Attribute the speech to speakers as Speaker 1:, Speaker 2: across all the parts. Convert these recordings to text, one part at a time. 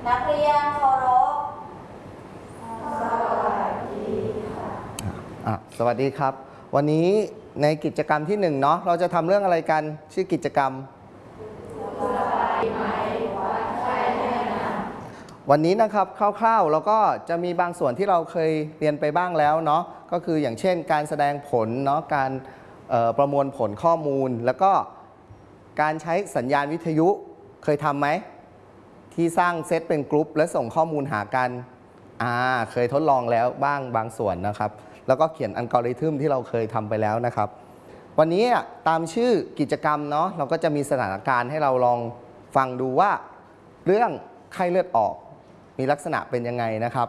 Speaker 1: นักเรียนเคารพ
Speaker 2: สวัสดีครับวันนี้ในกิจกรรมที่1เนาะเราจะทำเรื่องอะไรกันชื่อกิจกรรมวันนี้นะครับคร่าวๆแล้วก็จะมีบางส่วนที่เราเคยเรียนไปบ้างแล้วเนาะก็คืออย่างเช่นการแสดงผลเนาะการประมวลผลข้อมูลแล้วก็การใช้สัญญาณวิทยุเคยทำไหมที่สร้างเซตเป็นกรุ๊ปและส่งข้อมูลหากันเคยทดลองแล้วบ้างบางส่วนนะครับแล้วก็เขียนอัลกอริทึมที่เราเคยทำไปแล้วนะครับวันนี้ตามชื่อกิจกรรมเนาะเราก็จะมีสถานการณ์ให้เราลองฟังดูว่าเรื่องไข้เลือดออกมีลักษณะเป็นยังไงนะครับ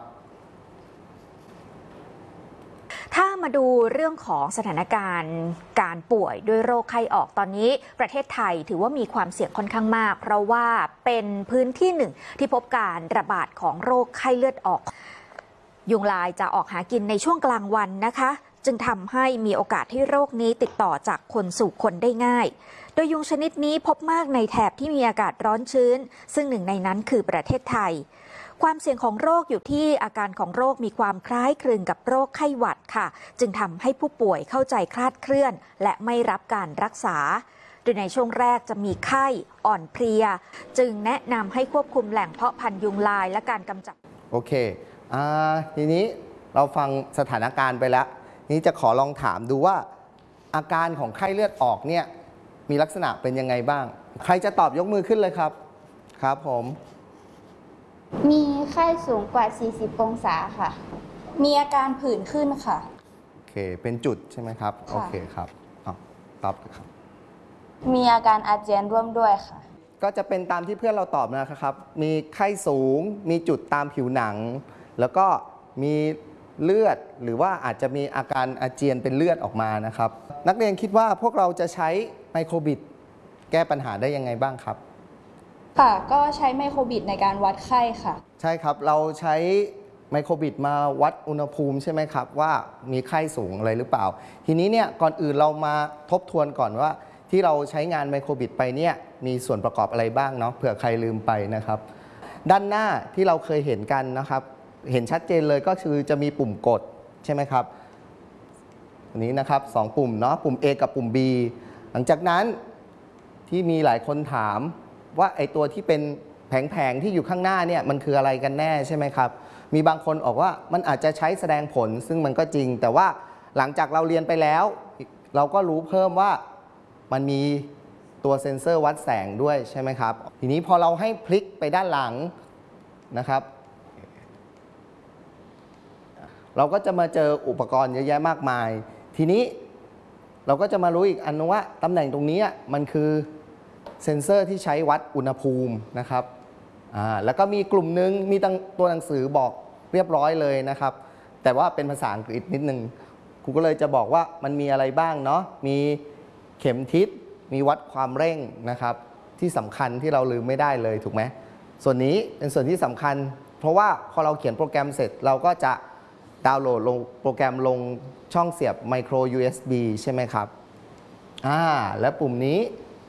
Speaker 3: ถ้ามาดูเรื่องของสถานการณ์การป่วยด้วยโรคไข้ออกตอนนี้ประเทศไทยถือว่ามีความเสี่ยงค่อนข้างมากเพราะว่าเป็นพื้นที่หนึ่งที่พบการระบาดของโรคไข้เลือดออกยุงลายจะออกหากินในช่วงกลางวันนะคะจึงทำให้มีโอกาสที่โรคนี้ติดต่อจากคนสู่คนได้ง่ายโดยยุงชนิดนี้พบมากในแถบที่มีอากาศร้อนชื้นซึ่งหนึ่งในนั้นคือประเทศไทยความเสี่ยงของโรคอยู่ที่อาการของโรคมีความคล้ายคลึงกับโรคไข้หวัดค่ะจึงทำให้ผู้ป่วยเข้าใจคลาดเคลื่อนและไม่รับการรักษาโดยในช่วงแรกจะมีไข้อ่อนเพลียจึงแนะนำให้ควบคุมแหล่งเพาะพันธุ์ยุงลายและการกำจัด
Speaker 2: โอเคทีนี้เราฟังสถานการณ์ไปแล้วนี้จะขอลองถามดูว่าอาการของไข้เลือดออกเนี่ยมีลักษณะเป็นยังไงบ้างใครจะตอบยกมือขึ้นเลยครับครับผม
Speaker 4: มีไข้สูงกว่า40องศาค่ะ
Speaker 1: มีอาการผื่นขึ้นค่ะ
Speaker 2: โอเคเป็นจุดใช่ไหมครับโอเคครับตอบครับ
Speaker 1: มีอาการอาเจียนร่วมด้วยค่ะ
Speaker 2: ก็จะเป็นตามที่เพื่อนเราตอบนะครับมีไข้สูงมีจุดตามผิวหนังแล้วก็มีเลือดหรือว่าอาจจะมีอาการอาเจียนเป็นเลือดออกมานะครับนักเรียนคิดว่าพวกเราจะใช้ไมโครบิดแก้ปัญหาได้ยังไงบ้างครับ
Speaker 1: ค่ะก็ใช้ไมโครบิดในการวัดไข้ค่ะ
Speaker 2: ใช่ครับเราใช้ไมโครบิดมาวัดอุณหภูมิใช่ไหมครับว่ามีไข้สูงอะไรหรือเปล่าทีนี้เนี่ยก่อนอื่นเรามาทบทวนก่อนว่าที่เราใช้งานไมโครบิดไปเนี่ยมีส่วนประกอบอะไรบ้างเนาะเผื่อใครลืมไปนะครับด้านหน้าที่เราเคยเห็นกันนะครับเห็นชัดเจนเลยก็คือจะมีปุ่มกดใช่ไหมครับอันนี้นะครับ2ปุ่มเนาะปุ่ม A กับปุ่ม B หลังจากนั้นที่มีหลายคนถามว่าไอตัวที่เป็นแผงๆที่อยู่ข้างหน้าเนี่ยมันคืออะไรกันแน่ใช่ไหมครับมีบางคนบอกว่ามันอาจจะใช้แสดงผลซึ่งมันก็จริงแต่ว่าหลังจากเราเรียนไปแล้วเราก็รู้เพิ่มว่ามันมีตัวเซ็นเซอร์วัดแสงด้วยใช่ไหมครับทีนี้พอเราให้พลิกไปด้านหลังนะครับเราก็จะมาเจออุปกรณ์เยอะแยะมากมายทีนี้เราก็จะมารู้อีกอันนึงว่าตำแหน่งตรงนี้มันคือเซ็นเซอร์ที่ใช้วัดอุณหภูมินะครับแล้วก็มีกลุ่มนึงมีตัวหนังสือบอกเรียบร้อยเลยนะครับแต่ว่าเป็นภาษาอังกฤษนิดนึงครูก็เลยจะบอกว่ามันมีอะไรบ้างเนาะมีเข็มทิศมีวัดความเร่งนะครับที่สำคัญที่เราลืมไม่ได้เลยถูกไหมส่วนนี้เป็นส่วนที่สำคัญเพราะว่าพอเราเขียนโปรแกรมเสร็จเราก็จะดาวน์โหลดลงโปรแกรมลงช่องเสียบ micro USB ใช่ไหมครับและปุ่มนี้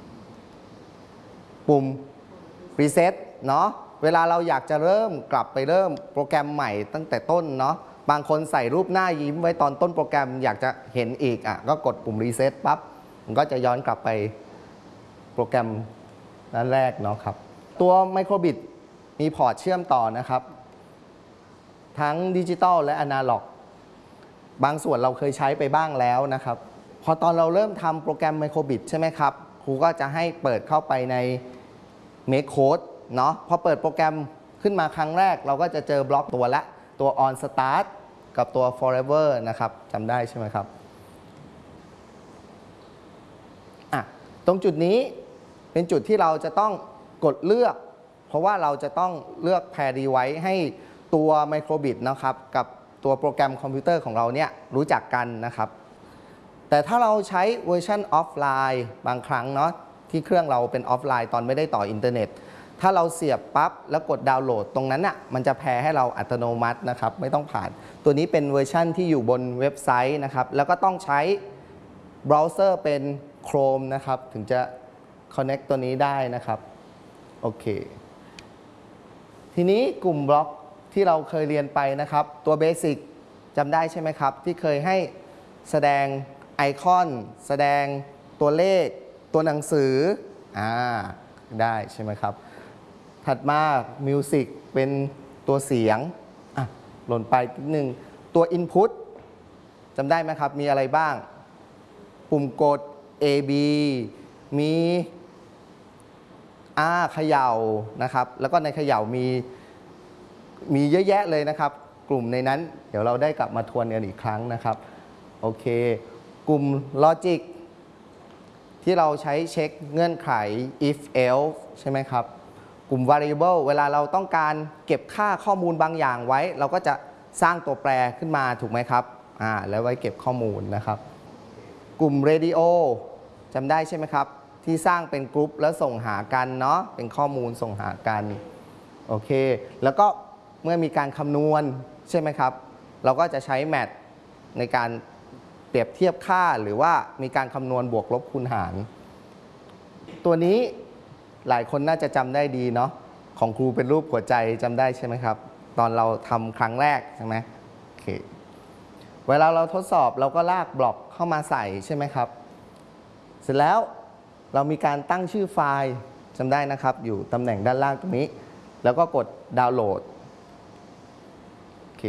Speaker 2: ปุ่ม reset เนาะเวลาเราอยากจะกลับไปเริ่มโปรแกรมใหม่ตั้งแต่ต้นเนาะบางคนใส่รูปหน้ายิ้มไว้ตอนต้นโปรแกรมอยากจะเห็นอีกก็กดปุ่ม reset ปั๊บมันก็จะย้อนกลับไปโปรแกรมนั้นแรกเนาะครับตัวไมโครบิดมีพอร์ตเชื่อมต่อนะครับทั้งดิจิตอลและอนาล็อกบางส่วนเราเคยใช้ไปบ้างแล้วนะครับพอตอนเราเริ่มทำโปรแกรมไมโครบิดใช่ไหมครับครูก็จะให้เปิดเข้าไปใน Make Code เนาะพอเปิดโปรแกรมขึ้นมาครั้งแรกเราก็จะเจอบล็อกตัวละตัว on start กับตัว forever นะครับจำได้ใช่ไหมครับตรงจุดนี้เป็นจุดที่เราจะต้องกดเลือกเพราะว่าเราจะต้องเลือก pair device ให้ตัวไมโครบิดนะครับกับตัวโปรแกรมคอมพิวเตอร์ของเราเนี่ยรู้จักกันนะครับแต่ถ้าเราใช้เวอร์ชันออฟไลน์บางครั้งเนาะที่เครื่องเราเป็นออฟไลน์ตอนไม่ได้ต่ออินเทอร์เน็ตถ้าเราเสียบปั๊บแล้วกดดาวน์โหลดตรงนั้นมันจะแพร์ให้เราอัตโนมัตินะครับไม่ต้องผ่านตัวนี้เป็นเวอร์ชันที่อยู่บนเว็บไซต์นะครับแล้วก็ต้องใช้เบราว์เซอร์เป็น Chrome นะครับถึงจะ connect ตัวนี้ได้นะครับโอเคททีนี้กลุ่มบล็อกที่เราเคยเรียนไปนะครับ ตัวเบสิกจำได้ใช่ไหมครับ ที่เคยให้แสดงไอคอนแสดงตัวเลขตัวหนังสือได้ใช่ไหมครับ ถัดมามิวสิกเป็นตัวเสียงหล่นไปนิดนึงตัว Input จำได้ไหมครับ มีอะไรบ้าง ปุ่มกด A B มีเขย่านะครับ แล้วก็ในเขย่ามีเยอะแยะเลยนะครับ กลุ่มในนั้นเดี๋ยวเราได้กลับมาทวนกันอีกครั้งนะครับ โอเค กลุ่ม Logic ที่เราใช้เช็คเงื่อนไข if else ใช่ไหมครับ กลุ่ม variable เวลาเราต้องการเก็บค่าข้อมูลบางอย่างไว้ เราก็จะสร้างตัวแปรขึ้นมาถูกไหมครับแล้วไว้เก็บข้อมูลนะครับ กลุ่ม radio จำได้ใช่ไหมครับ ที่สร้างเป็นกรุ๊ปแล้วส่งหากันเนาะเป็นข้อมูลส่งหากันโอเคแล้วก็เมื่อมีการคำนวณใช่ไหมครับเราก็จะใช้แมทในการเปรียบเทียบค่าหรือว่ามีการคำนวณบวกลบคูณหารตัวนี้หลายคนน่าจะจำได้ดีเนาะของครูเป็นรูปหัวใจจำได้ใช่ไหมครับตอนเราทำครั้งแรกใช่ไหมโอเคเวลาเราทดสอบเราก็ลากบล็อกเข้ามาใส่ใช่ไหมครับเสร็จแล้วเรามีการตั้งชื่อไฟล์จำได้นะครับอยู่ตำแหน่งด้านล่างตรงนี้แล้วก็กดดาวน์โหลดโอเค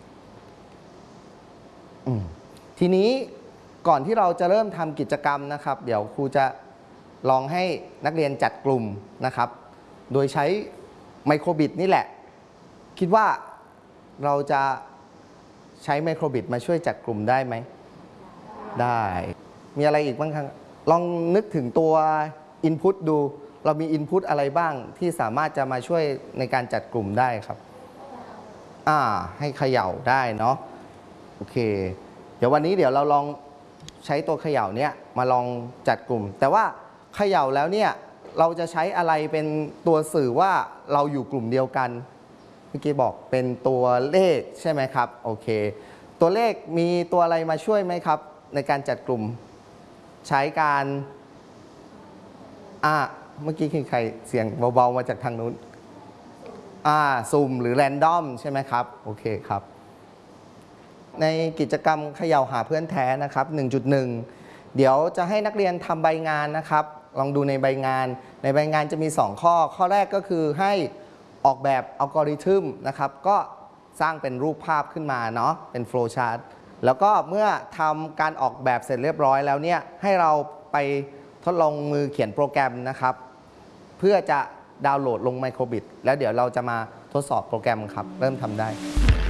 Speaker 2: ทีนี้ก่อนที่เราจะเริ่มทำกิจกรรมนะครับเดี๋ยวครูจะลองให้นักเรียนจัดกลุ่มนะครับโดยใช้ไมโครบิตนี่แหละคิดว่าเราจะใช้ไมโครบิตมาช่วยจัดกลุ่มได้ไหมได้มีอะไรอีกบ้างครับลองนึกถึงตัว Input ดูเรามี Input อะไรบ้างที่สามารถจะมาช่วยในการจัดกลุ่มได้ครับให้เขย่าได้เนาะโอเคเดี๋ยววันนี้เราลองใช้ตัวเขย่าเนี้ยมาลองจัดกลุ่มแต่ว่าเขย่าแล้วเนี่ยเราจะใช้อะไรเป็นตัวสื่อว่าเราอยู่กลุ่มเดียวกันเมื่อกี้บอกเป็นตัวเลขใช่ไหมครับโอเคตัวเลขมีตัวอะไรมาช่วยไหมครับในการจัดกลุ่มใช้การเมื่อกี้คือใครเสียงเบาๆมาจากทางนู้นซุ่มหรือแรนดอมใช่ไหมครับโอเคครับในกิจกรรมเขย่าหาเพื่อนแท้นะครับ 1.1 เดี๋ยวจะให้นักเรียนทำใบงานนะครับลองดูในใบงานจะมี2ข้อแรกก็คือให้ออกแบบอัลกอริทึมนะครับก็สร้างเป็นรูปภาพขึ้นมาเนาะเป็นโฟลว์ชาร์ตแล้วก็เมื่อทำการออกแบบเสร็จเรียบร้อยแล้วเนี่ยให้เราไปทดลองมือเขียนโปรแกรมนะครับเพื่อจะดาวน์โหลดลงไมโครบิตแล้วเดี๋ยวเราจะมาทดสอบโปรแกรมครับเริ่มทำได้